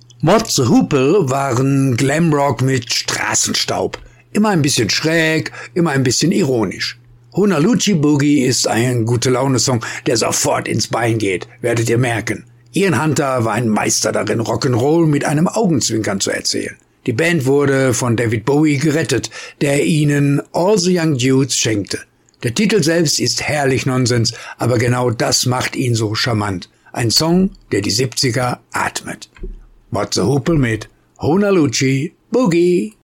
Mott the Hoople waren Glamrock mit Straßenstaub. Immer ein bisschen schräg, immer ein bisschen ironisch. Honaloochee Boogie ist ein Gute-Laune-Song, der sofort ins Bein geht, werdet ihr merken. Ian Hunter war ein Meister darin, Rock'n'Roll mit einem Augenzwinkern zu erzählen. Die Band wurde von David Bowie gerettet, der ihnen All the Young Dudes schenkte. Der Titel selbst ist herrlich Nonsens, aber genau das macht ihn so charmant. Ein Song, der die 70er atmet. Mott the Hoople mit Honaloochee Boogie.